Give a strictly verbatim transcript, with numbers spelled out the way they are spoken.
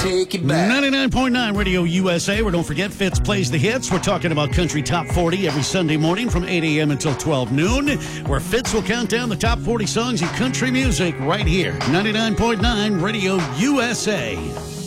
take it back. ninety-nine point nine Radio U S A, where don't forget Fitz plays the hits. We're talking about Country Top forty every Sunday morning from eight a.m. until twelve noon, where Fitz will count down the top forty songs in country music right here. ninety-nine point nine Radio U S A.